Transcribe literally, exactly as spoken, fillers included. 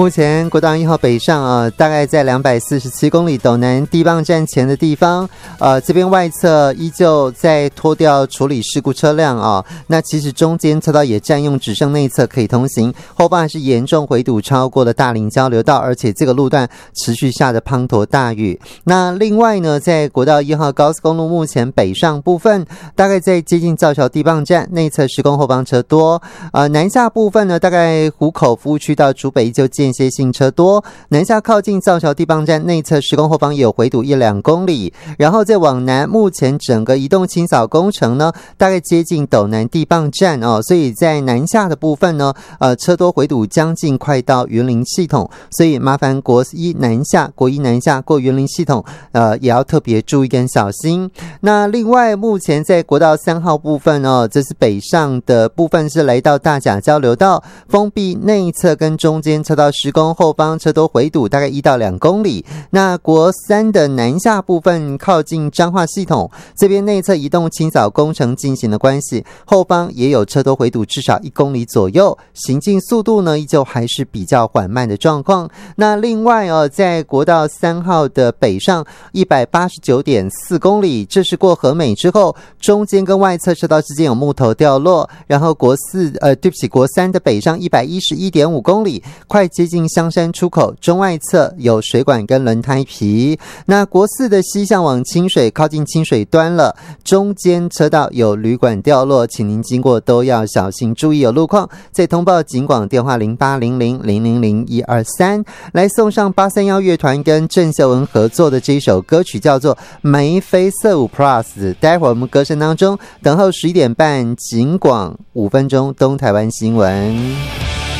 目前国道一号北上啊，大概在两百四十七公里斗南地磅站前的地方，呃，这边外侧依旧在拖吊处理事故车辆啊。那其实中间车道也占用，只剩内侧可以通行，后方还是严重回堵超过了大林交流道，而且这个路段持续下着滂沱大雨。那另外呢，在国道一号高速公路目前北上部分，大概在接近造桥地磅站内侧施工，后方车多。呃，南下部分呢，大概湖口服务区到竹北依旧间歇性车多，南下靠近造桥地磅站内侧施工，后方也有回堵一两公里。然后再往南，目前整个移动清扫工程呢，大概接近斗南地磅站哦，所以在南下的部分呢，呃，车多回堵将近快到云林系统，所以麻烦国一南下，国一南下过云林系统，呃，也要特别注意跟小心。那另外，目前在国道三号部分哦，这是北上的部分是来到大甲交流道，封闭内侧跟中间车道施工，后方车多回堵大概一到两公里。那国三的南下部分靠近彰化系统，这边内侧移动清扫工程进行的关系，后方也有车多回堵至少一公里左右，行进速度呢依旧还是比较缓慢的状况。那另外哦，在国道三号的北上一百八十九点四公里，这是过和美之后，中间跟外侧车道之间有木头掉落，然后国四呃对不起国三的北上一百一十一点五公里，快接近香山出口，中外侧有水管跟轮胎皮。那国四的西向往清水，靠近清水端了，中间车道有旅馆掉落，请您经过都要小心注意有路况，再通报警广电话零八零零零零零一二三，来送上八三一乐团跟郑秀文合作的这一首歌曲叫做眉飞色舞 Plus。 待会儿我们歌声当中等候十一点半警广五分钟东台湾新闻。